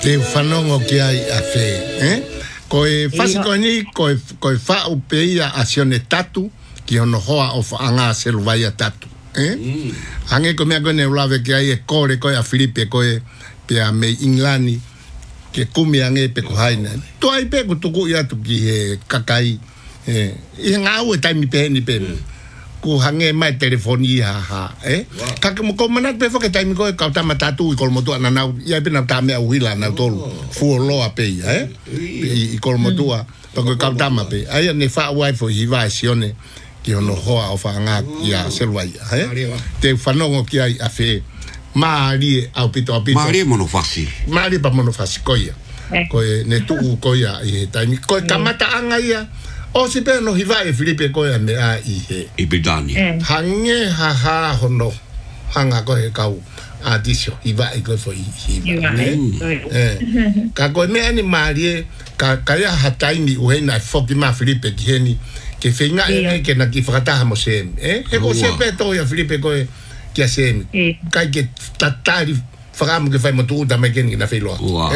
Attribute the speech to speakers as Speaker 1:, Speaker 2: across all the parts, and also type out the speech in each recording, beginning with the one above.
Speaker 1: Te whanongo ki ai a whē, Ko e whasikoni, ko e whao peia a sione tatu, ki ono hoa o whaanga selu vai a tatu, Hange ko mea kone ulawe ki ai e kore koe a Filipe koe pia me Inglani, ke kumi ange pe ko haina. Toa i pe ko tuku i atu ki he kakai, I ngau e taimi pe ni pe. Ko hange mai telefoni ha Kaka mo ko manat pe fo ke taimi ko ka tama tatu I kolmotua na nau ia pe na tame au hila na tolu fu loa pe I kolmotua pa ko ka tama pe ai ne fa wai fo I vai sione ki ono hoa o fa nga ia selwai te fanongo ki ai a fe mari au pito
Speaker 2: mari monofasi
Speaker 1: mari pa monofasi koia ko ne tu koia I taimi ko kamata anga ia O si pe no hiva e Filipe koe me a I he.
Speaker 2: I bidani.
Speaker 1: Hange ha hono. Hanga koe kau a disio. Hiva e koe fo hiva. Ka koe mea ni marie. Ka ia hataini uheina e foki ma Filipe ki heni. Ke whinga e ke na ki whakataha mo seemi. He ko se pe to ia Filipe koe ki a seemi. Kai ke tatari whakamu ke whai mo tuuta mai keni ki na whiloa.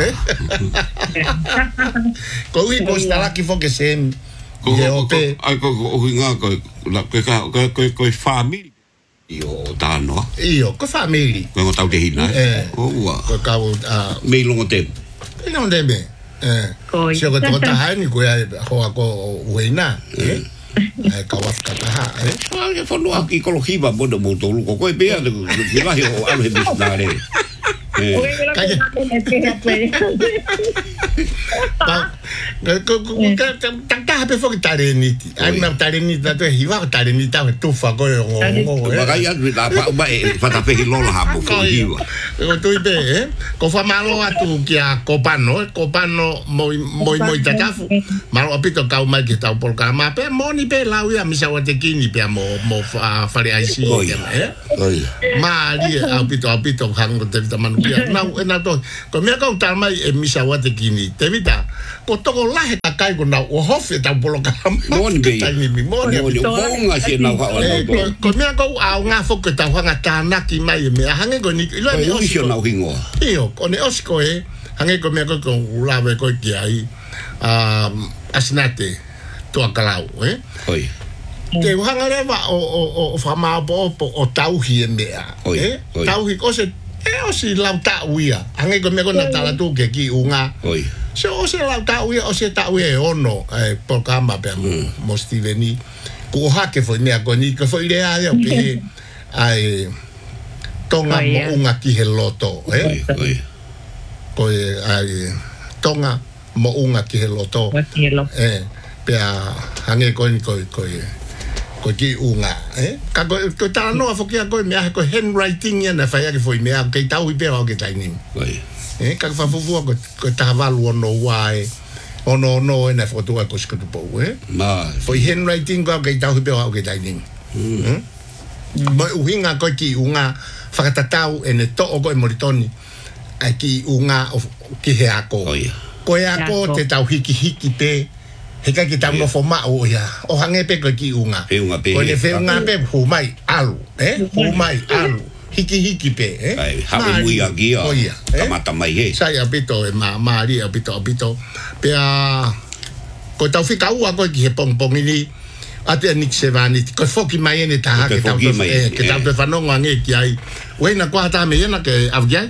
Speaker 1: Ko ui ko stalaki foke seemi.
Speaker 2: Ko hinga ko family io tano
Speaker 1: io ko family
Speaker 2: ko tau te hina
Speaker 1: ko kau
Speaker 2: me longo te
Speaker 1: ko se ko ta hani ko ya ko uina ka wa ka ha
Speaker 2: e fo no aki ekologia bo do mo to ko pe ya ki va o alo he bisnare
Speaker 1: Tangka pe fok tareniti. Ai na tareniti na to hiwa tareniti ta tu fa ko ngo.
Speaker 2: Bagai ya la pa ba e fa ta fe lolo ha po ko hiwa.
Speaker 1: Ko tu be ko fa malo atu ki a kopano moi tatafu. Malo apito ka mai ki ta por ka ma pe moni pe la ua mi sa wa te kini pe mo fare ai si. Mari apito hango te tamanu pia. Na to ko me ka utar mai e mi sa wa te kini. Te vita ko toko lahe ka kai ko na o hofe ta polo ka
Speaker 2: moni be
Speaker 1: moni
Speaker 2: bonga si na wa
Speaker 1: ko me ko a nga fo ko ta hanga tana ki mai me hange ko ni lo
Speaker 2: ni o na hingo
Speaker 1: io ko ne osko hange ko me ko ulawe ko ki ai asinate to akalau
Speaker 2: oi
Speaker 1: te hanga le va o fama o tauhi me tauhi ko se o si lauta uia hange ko me ko na tala tu ke ki unga
Speaker 2: oi
Speaker 1: se o se lauta uia o se ta uia ono por kamba pe mo Steveni ko hake foi me ko ni ko foi idea de pe ai tonga mo unga ki he loto ko ai tonga mo unga ki he loto pe hange ko ni ko ki unga ka ko ta no fo ki ko me ko handwriting ya na fa ya ki foi me ka tau i pe o ke tai ni ka fa fu ko ta valu no wai ono no na foto ko sko tu po
Speaker 2: ma
Speaker 1: foi handwriting ko ka tau i pe o ke tai ni ma uhinga ko ki unga fa ta tau en to o ko moritoni ai ki unga o ki he ako ko ya ko te tau hiki pe he ka ki tamo fo ma o ya o hange pe ko ki unga ko ne fe unga pe hu mai alu hu mai alu hiki pe
Speaker 2: ha mui aquí kamata mai he
Speaker 1: sai apito mari apito pe ko tau fi ka ua ko ki he pong ni ate ni se vani ko foki mai ne ta ke tau pe fanonga nge ki ai we na kwa ta me na ke avgai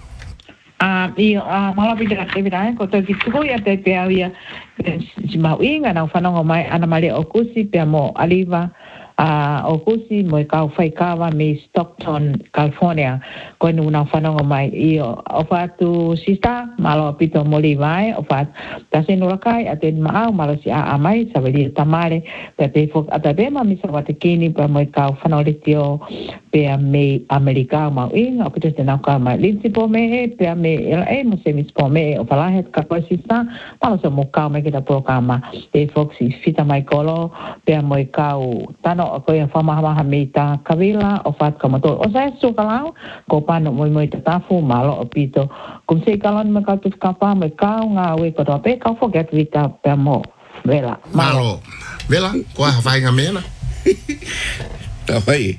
Speaker 3: mala pita aktividade ko to ki tuko ya te pe avia si mau inga na whanonga mai ana male okusi pe mo aliva okusi mo ka fai kawa me Stockton California ko no na whanonga mai o fatu sista malo pito moli vai o fat ta se no kai aten mau malo si a mai sa veli tamare pe te fok atabe ma mi sa wate kini pe mo ka whanore tio pe me America mau inga o pito te na ka mai linsi po me pe me mo se mi po me o fala het ka ko sista malo so mo ka me kita programa te fok si fita mai kolo pe mo ka tano ko ia whamahamaha me ta kawila o what kamato. O sa esu kalau, ko pano moi tatafu malo o pito. Kum se kalon me kautu kapa me kau ngā we koto pe kau forget vita pe mo. Vela.
Speaker 1: Malo. Vela, ko a whainga mena?
Speaker 2: Ta whai,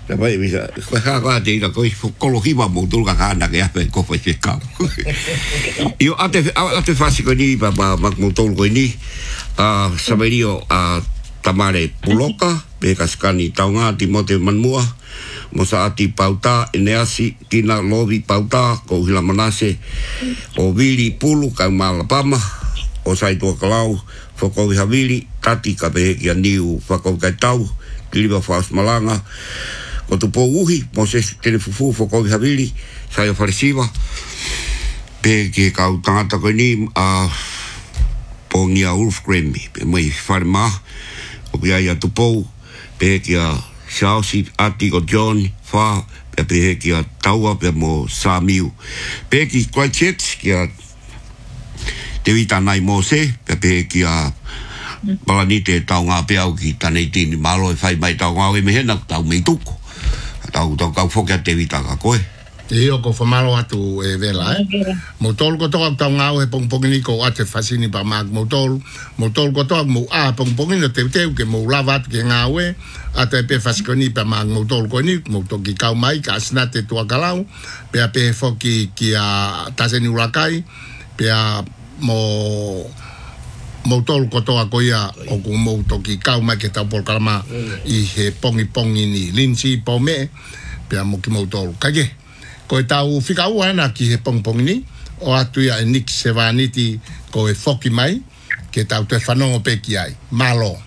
Speaker 2: Vai bisa ko ka te ka ko ekologiva mo tu ka kana ke ape ko fa ka. Io ate fasi ko ni pa mo tu ko ni saberio tamare puloka pe kaskani taunga Timote Manmua mo sa ati pauta eneasi kina lovi pauta ko hila manase o vili pulu ka malapama o sai to klau foko havili tati ka be ki aniu fako ka tau kiliva fas malanga o tu po uhi mo se telefufu foko havili sai ofaresiva pe ki ka utata ko ni pongia Ulf Grammy pe mai farma o ia tu po pe ki Chelsea ati ko John fa pe ki taua pe mo Samiu pe ki Christchurch ki te vita nai mo se pe ki palanite taunga pe au ki tanei tini malo e fai mai taunga e mehena tau mei tuku tau ka foka te vita ka koe
Speaker 1: Io ko famalo atu e vela motol ko to taunga e pongpongini ko ate fasini pa mag motol ko to mo pongpongini te ke mo lavat ke ngawe ate pe fasikoni pa mag motol ko ni moto ki kau mai ka snate to kalau pe pe foki ki a taseni urakai pe mo motol ko to ko ia o ku moto ki kau mai ke ta por kalma I he pongi ni linsi pome pe mo ki motol kage ko tau fika wana ki he pongpong ni o atu ya Nick Sevaniti ko e foki mai ke tau te whanongo pe ki ai malo